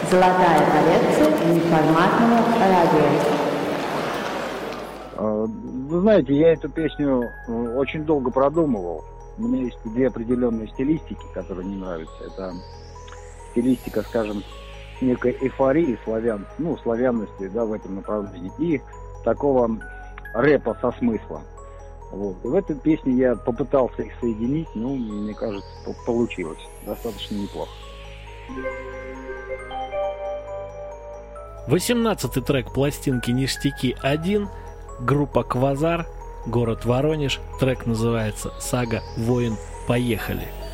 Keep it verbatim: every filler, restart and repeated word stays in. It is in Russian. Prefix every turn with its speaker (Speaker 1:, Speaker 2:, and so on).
Speaker 1: Золотая коллекция неформатного радио.
Speaker 2: Вы знаете, я эту песню очень долго продумывал. У меня есть две определенные стилистики, которые мне нравятся. Это стилистика, скажем, некой эйфории славян, ну, славянности, да, в этом направлении, и такого рэпа со смыслом. Вот. В этой песне я попытался их соединить, ну, мне кажется, получилось достаточно неплохо.
Speaker 3: восемнадцатый трек пластинки «Ништяки один», группа «Квазар», город Воронеж, трек называется «Сага Воин». Поехали!